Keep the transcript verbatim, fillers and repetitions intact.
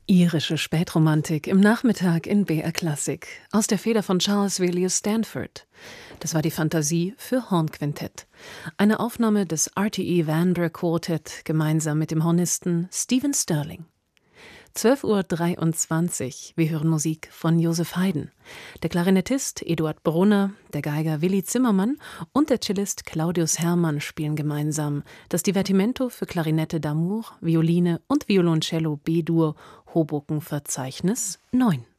Irische Spätromantik im Nachmittag in B R Klassik aus der Feder von Charles Villiers Stanford. Das war die Fantasie für Hornquintett. Eine Aufnahme des R T E Vanbrugh Quartet gemeinsam mit dem Hornisten Stephen Sterling. zwölf Uhr dreiundzwanzig. Wir hören Musik von Joseph Haydn. Der Klarinettist Eduard Brunner, der Geiger Willi Zimmermann und der Cellist Claudius Hermann spielen gemeinsam das Divertimento für Klarinette d'Amour, Violine und Violoncello B-Dur Hoboken-Verzeichnis neun.